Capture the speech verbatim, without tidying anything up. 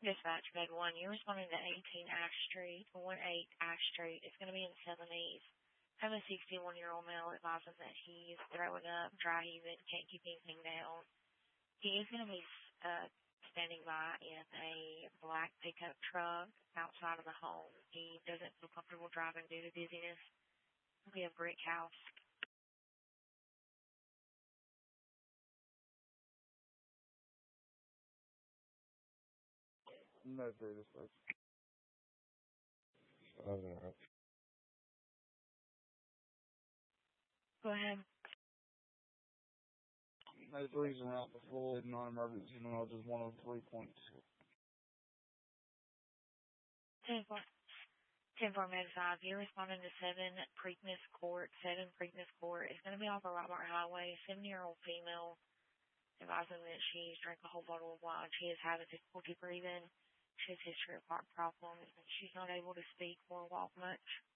Dispatch, Med one, you're responding to eighteen Ash Street, one eight Ash Street. It's going to be in seventies. I have a sixty-one-year-old male advising that he's throwing up, dry heaving, can't keep anything down. He is going to be uh, standing by in a black pickup truck outside of the home. He doesn't feel comfortable driving due to dizziness. It'll be a brick house. No, through this place. Alright. Go ahead. No reason out the full non-emergency knowledge is one oh three point two. ten four. ten four Med five, you're responding to seven Preakness Court. seven Preakness Court. It's going to be off of Rockmart Highway. seventy-year-old female advising that she's drank a whole bottle of wine. She is having difficulty breathing. She has history of heart problems. She's not able to speak or walk much.